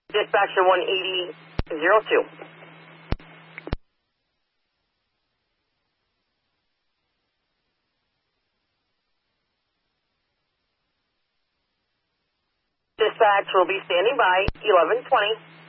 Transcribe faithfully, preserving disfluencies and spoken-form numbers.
Dispatcher one eighty zero two. Dispatch will be standing by eleven twenty.